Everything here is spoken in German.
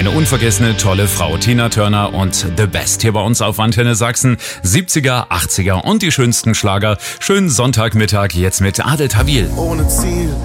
Eine unvergessene, tolle Frau, Tina Turner und The Best hier bei uns auf Antenne Sachsen. 70er, 80er und die schönsten Schlager. Schönen Sonntagmittag jetzt mit Adel Tawil. Ohne Ziel.